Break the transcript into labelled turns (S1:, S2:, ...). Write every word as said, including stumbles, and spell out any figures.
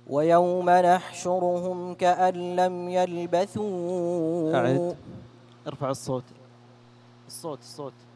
S1: ويوم نحشرهم كأن لم يلبثوا.
S2: أعد. ارفع الصوت الصوت الصوت